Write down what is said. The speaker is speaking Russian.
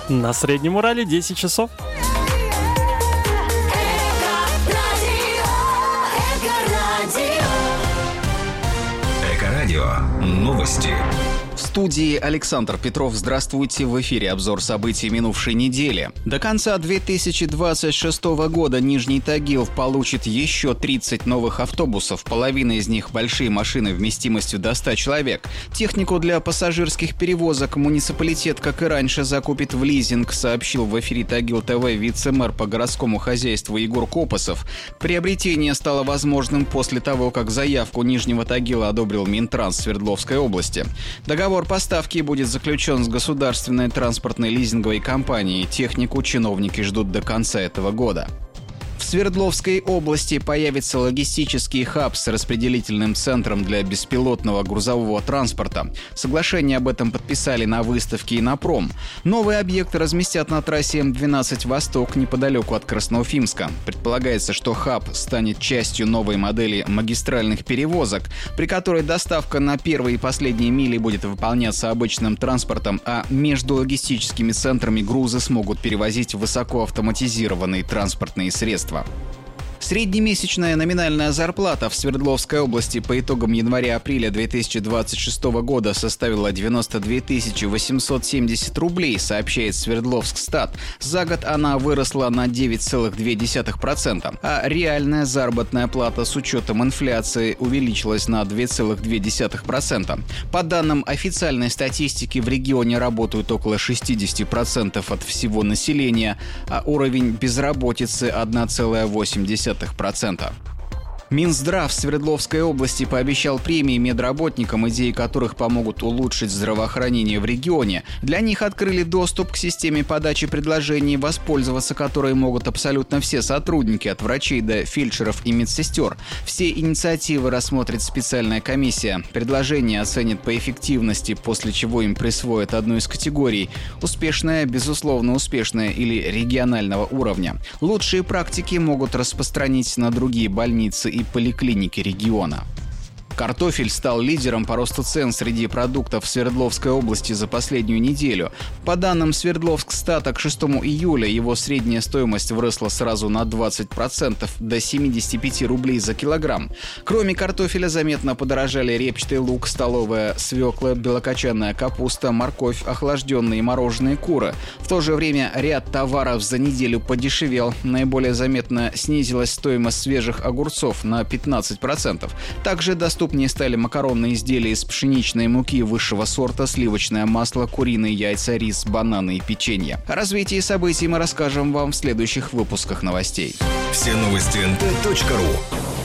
На Среднем Урале 10 часов. Эко-радио. Новости. В студии Александр Петров. Здравствуйте. В эфире обзор событий минувшей недели. До конца 2026 года Нижний Тагил получит еще 30 новых автобусов. Половина из них большие машины вместимостью до 100 человек. Технику для пассажирских перевозок муниципалитет, как и раньше, закупит в лизинг, сообщил в эфире Тагил ТВ вице-мэр по городскому хозяйству Егор Копосов. Приобретение стало возможным после того, как заявку Нижнего Тагила одобрил Минтранс Свердловской области. Договор поставки будет заключен с государственной транспортной лизинговой компанией. Технику чиновники ждут до конца этого года. В Свердловской области появится логистический хаб с распределительным центром для беспилотного грузового транспорта. Соглашение об этом подписали на выставке «Инопром». Новый объект разместят на трассе М12 «Восток» неподалеку от Красноуфимска. Предполагается, что хаб станет частью новой модели магистральных перевозок, при которой доставка на первые и последние мили будет выполняться обычным транспортом, а между логистическими центрами грузы смогут перевозить высокоавтоматизированные транспортные средства. Среднемесячная номинальная зарплата в Свердловской области по итогам января-апреля 2026 года составила 92 870 рублей, сообщает Свердловскстат. За год она выросла на 9,2%, а реальная заработная плата с учетом инфляции увеличилась на 2,2%. По данным официальной статистики, в регионе работают около 60% от всего населения, а уровень безработицы 1,8%. Минздрав Свердловской области пообещал премии медработникам, идеи которых помогут улучшить здравоохранение в регионе. Для них открыли доступ к системе подачи предложений, воспользоваться которой могут абсолютно все сотрудники, от врачей до фельдшеров и медсестер. Все инициативы рассмотрит специальная комиссия. Предложения оценят по эффективности, после чего им присвоят одну из категорий – успешная, безусловно успешная или регионального уровня. Лучшие практики могут распространить на другие больницы и поликлиники региона. Картофель стал лидером по росту цен среди продуктов в Свердловской области за последнюю неделю. По данным Свердловскстата, к 6 июля его средняя стоимость выросла сразу на 20% до 75 рублей за килограмм. Кроме картофеля заметно подорожали репчатый лук, столовая свекла, белокочанная капуста, морковь, охлажденные и мороженые куры. В то же время ряд товаров за неделю подешевел. Наиболее заметно снизилась стоимость свежих огурцов на 15%. Также доступнее стали макаронные изделия из пшеничной муки высшего сорта, сливочное масло, куриные яйца, рис, бананы и печенье. О развитии событий мы расскажем вам в следующих выпусках новостей. Все новости nt.ru.